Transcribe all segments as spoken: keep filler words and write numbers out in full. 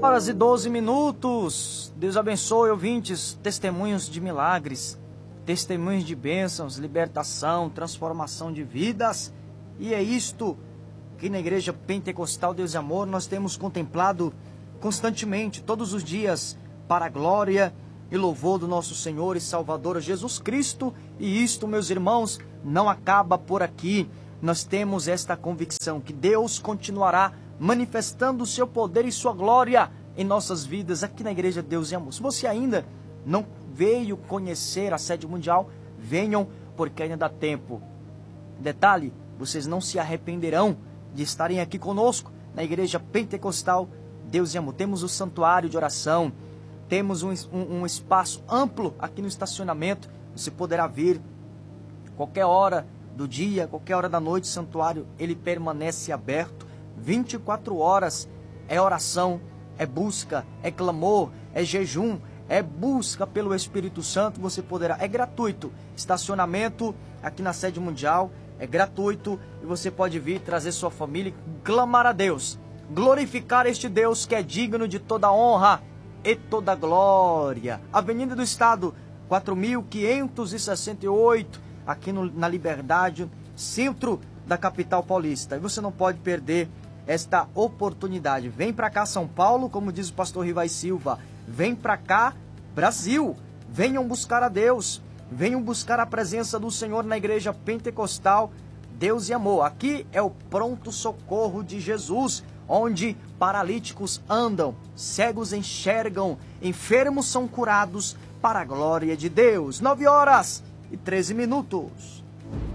Horas e doze minutos. Deus abençoe, ouvintes, testemunhos de milagres, testemunhos de bênçãos, libertação, transformação de vidas. E é isto que na Igreja Pentecostal Deus e Amor nós temos contemplado constantemente, todos os dias, para a glória e louvor do nosso Senhor e Salvador Jesus Cristo. E isto, meus irmãos, não acaba por aqui. Nós temos esta convicção que Deus continuará manifestando o seu poder e sua glória em nossas vidas aqui na Igreja Deus e Amor. Se você ainda não veio conhecer a sede mundial, venham, porque ainda dá tempo. Detalhe, vocês não se arrependerão de estarem aqui conosco na Igreja Pentecostal Deus e Amor. Temos o santuário de oração, temos um, um, um espaço amplo aqui no estacionamento. Você poderá vir qualquer hora do dia, qualquer hora da noite. O santuário ele permanece aberto vinte e quatro horas. É oração, é busca, é clamor, é jejum, é busca pelo Espírito Santo. Você poderá, é gratuito, estacionamento aqui na sede mundial é gratuito, e você pode vir trazer sua família e clamar a Deus, glorificar este Deus que é digno de toda honra e toda glória. Avenida do Estado, quatro mil quinhentos e sessenta e oito, aqui no, na Liberdade, centro da capital paulista. E você não pode perder esta oportunidade. Vem para cá, São Paulo, como diz o pastor Rivai Silva. Vem para cá, Brasil. Venham buscar a Deus. Venham buscar a presença do Senhor na Igreja Pentecostal Deus e Amor. Aqui é o pronto socorro de Jesus, onde paralíticos andam, cegos enxergam, enfermos são curados para a glória de Deus. Nove horas e treze minutos.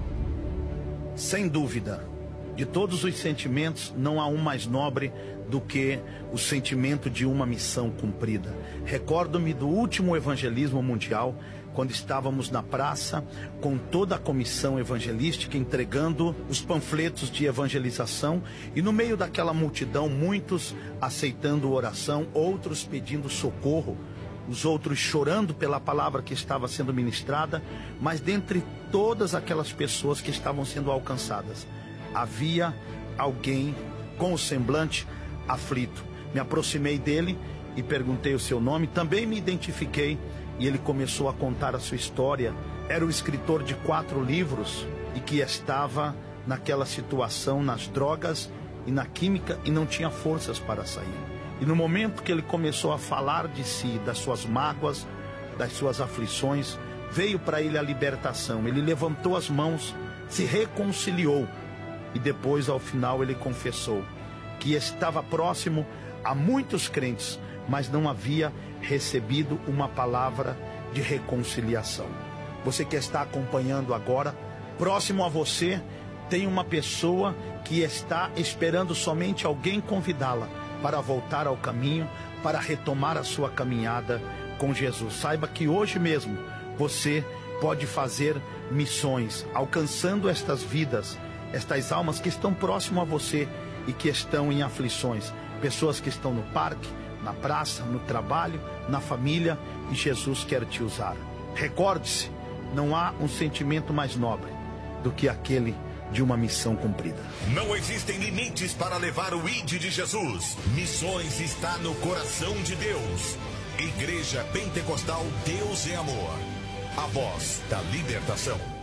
Sem dúvida, de todos os sentimentos, não há um mais nobre do que o sentimento de uma missão cumprida. Recordo-me do último evangelismo mundial, quando estávamos na praça com toda a comissão evangelística entregando os panfletos de evangelização, e no meio daquela multidão, muitos aceitando oração, outros pedindo socorro, os outros chorando pela palavra que estava sendo ministrada. Mas dentre todas aquelas pessoas que estavam sendo alcançadas, havia alguém com o semblante aflito. Me aproximei dele e perguntei o seu nome, também me identifiquei, e ele começou a contar a sua história. Era o escritor de quatro livros e que estava naquela situação, nas drogas e na química, e não tinha forças para sair. E no momento que ele começou a falar de si, das suas mágoas, das suas aflições, veio para ele a libertação. Ele levantou as mãos, se reconciliou, e depois, ao final, ele confessou que estava próximo a muitos crentes, mas não havia recebido uma palavra de reconciliação. Você que está acompanhando agora, próximo a você, tem uma pessoa que está esperando somente alguém convidá-la para voltar ao caminho, para retomar a sua caminhada com Jesus. Saiba que hoje mesmo você pode fazer missões, alcançando estas vidas, estas almas que estão próximo a você e que estão em aflições. Pessoas que estão no parque, na praça, no trabalho, na família, e Jesus quer te usar. Recorde-se, não há um sentimento mais nobre do que aquele de uma missão cumprida. Não existem limites para levar o I D de Jesus. Missões está no coração de Deus. Igreja Pentecostal Deus é Amor. A voz da libertação.